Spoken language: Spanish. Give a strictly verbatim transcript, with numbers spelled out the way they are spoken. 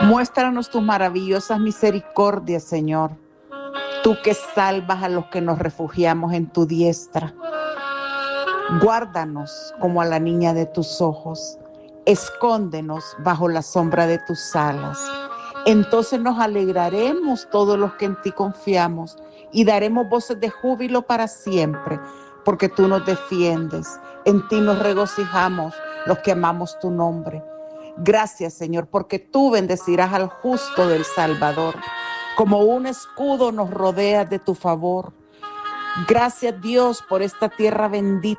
Muéstranos tus maravillosas misericordias, Señor. Tú que salvas a los que nos refugiamos en tu diestra. Guárdanos como a la niña de tus ojos. Escóndenos bajo la sombra de tus alas. Entonces nos alegraremos todos los que en ti confiamos y daremos voces de júbilo para siempre, porque tú nos defiendes. En ti nos regocijamos los que amamos tu nombre. Gracias, Señor, porque tú bendecirás al justo del Salvador. Como un escudo nos rodeas de tu favor. Gracias, Dios, por esta tierra bendita